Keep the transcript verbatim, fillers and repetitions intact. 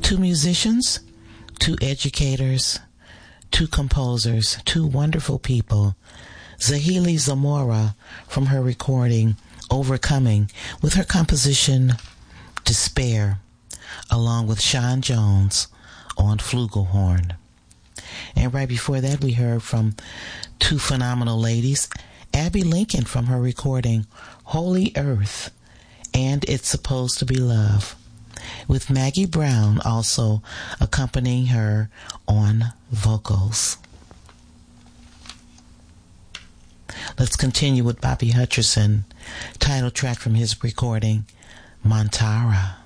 Two musicians, two educators, two composers, two wonderful people. Zahili Zamora from her recording Overcoming with her composition Despair, along with Sean Jones on flugelhorn. And right before that we heard from two phenomenal ladies, Abby Lincoln from her recording Holy Earth and It's Supposed to Be Love, with Maggie Brown also accompanying her on vocals. Let's continue with Bobby Hutcherson, title track from his recording, Montara.